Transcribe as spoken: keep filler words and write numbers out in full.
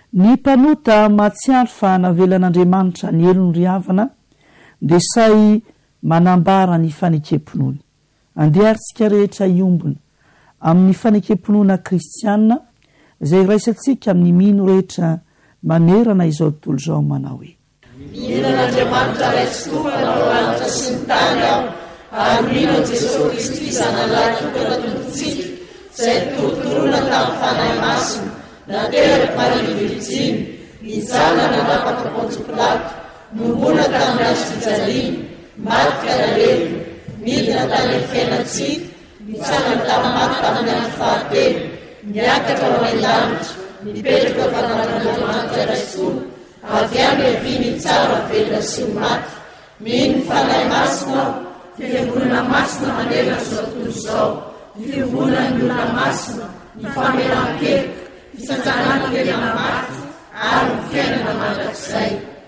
ny mpanota mahatsiaro fa navelan'Andriamanitra ny elony ry havana dia say manambara ny fanekemponony. Andeharintsika rehetra iombona amin'ny fanekemponona kristianina izay raisantsika amin'ny mino rehetra manerana izao tontolo izao manao hoe mihinan'Andriamanitra raitsy tompana ao lanitra sy ny tany aho ary mino Jesosy Kristy zanalahy tokana tompontsika izay torotoroana tamin'ny fanahy masina nateraka Maria Virginy nijanona nanapaka Pôntsy Pilato nombona tamin'ny razy fijaliana maty kadalevina midina tany fiainantsika nitsangana tamin'ny maty tamin'ny andro fahatelo niakatra ao an-danitra nipetraka ao fanan'Andriamanitra raitsy tompo avy any eviny tsara velona sy ny maty mino ny fanahy masina fiangonana masina manerana izao tontolo izao fiangonana ny olona masina ny famelan-kelika fisanjanana tena maty ary ny fiainana mandrakizay